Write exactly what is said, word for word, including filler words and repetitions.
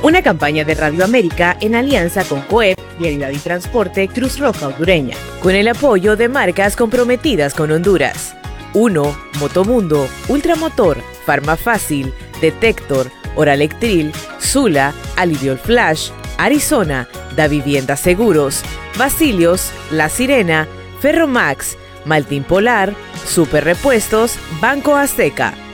Una campaña de Radio América en alianza con COEP, Vialidad y Transporte, Cruz Roja Hondureña, con el apoyo de marcas comprometidas con Honduras. uno. Motomundo, Ultramotor, Farmafácil, Detector, Oralectril, Zula, Aliviol Flash, Arizona, Da Vivienda Seguros, Basilios, La Sirena, Ferromax, Maltín Polar, Super Repuestos, Banco Azteca.